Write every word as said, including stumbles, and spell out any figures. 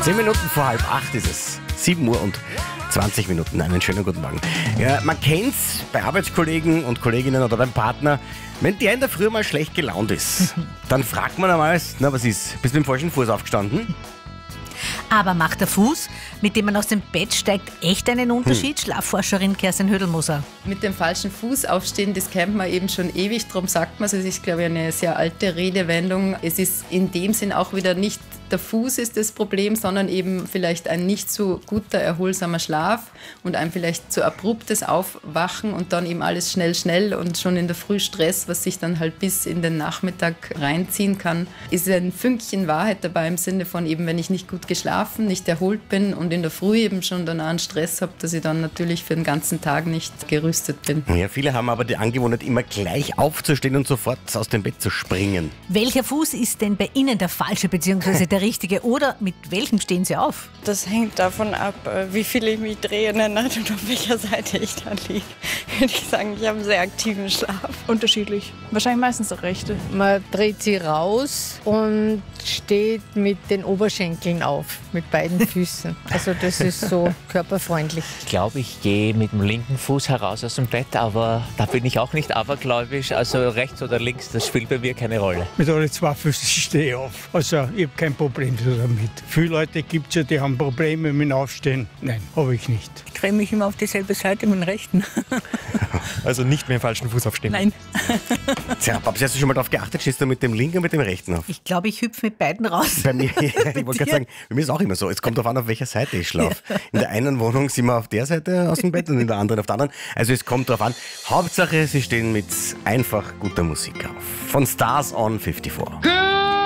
Zehn Minuten vor halb acht ist es. Sieben Uhr und zwanzig Minuten. Einen schönen guten Morgen. Ja, man kennt's bei Arbeitskollegen und Kolleginnen oder beim Partner, wenn der in der Früh mal schlecht gelaunt ist, dann fragt man einmal, na was ist, bist du mit dem falschen Fuß aufgestanden? Aber macht der Fuß, mit dem man aus dem Bett steigt, echt einen Unterschied? Hm. Schlafforscherin Kerstin Hödelmoser. Mit dem falschen Fuß aufstehen, das kennt man eben schon ewig, darum sagt man es. Es ist, glaube ich, eine sehr alte Redewendung. Es ist in dem Sinn auch wieder nicht der Fuß ist das Problem, sondern eben vielleicht ein nicht so guter, erholsamer Schlaf und ein vielleicht zu abruptes Aufwachen und dann eben alles schnell, schnell und schon in der Früh Stress, was sich dann halt bis in den Nachmittag reinziehen kann. Ist ein Fünkchen Wahrheit dabei im Sinne von eben, wenn ich nicht gut geschlafen, nicht erholt bin und in der Früh eben schon danach einen Stress habe, dass ich dann natürlich für den ganzen Tag nicht gerüstet bin. Ja, viele haben aber die Angewohnheit, immer gleich aufzustehen und sofort aus dem Bett zu springen. Welcher Fuß ist denn bei Ihnen der falsche bzw. der richtige oder mit welchem stehen Sie auf? Das hängt davon ab, wie viel ich mich drehe in der Nacht und auf welcher Seite ich da liege. Würde ich sagen, ich habe einen sehr aktiven Schlaf. Unterschiedlich. Wahrscheinlich meistens der rechte. Man dreht sie raus und steht mit den Oberschenkeln auf, mit beiden Füßen. Also das ist so körperfreundlich. Ich glaube, ich gehe mit dem linken Fuß heraus aus dem Bett, aber da bin ich auch nicht abergläubisch. Also rechts oder links, das spielt bei mir keine Rolle. Mit alle zwei Füßen stehe ich auf. Also ich habe kein Problem damit. Viele Leute gibt es ja, die haben Probleme mit dem Aufstehen. Nein, habe ich nicht. Ich drehe mich immer auf dieselbe Seite mit dem rechten. Also nicht mit dem falschen Fuß aufstehen? Nein. Tja, Babs, hast du schon mal darauf geachtet, stehst du mit dem linken und mit dem rechten auf? Ich glaube, ich hüpfe mit beiden raus. Bei mir, ich wollte gerade sagen, bei mir ist es auch immer so. Es kommt darauf an, auf welcher Seite ich schlafe. In der einen Wohnung sind wir auf der Seite aus dem Bett und in der anderen auf der anderen. Also es kommt darauf an. Hauptsache, sie stehen mit einfach guter Musik auf. Von Stars on vierundfünfzig.